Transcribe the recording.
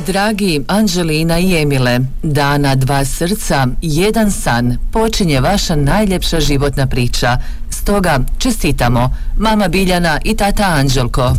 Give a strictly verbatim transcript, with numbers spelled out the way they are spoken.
Dragi Anđelina i Emile, dana dva srca, jedan san, počinje vaša najljepša životna priča. Stoga čestitamo, mama Biljana i tata Anđelko.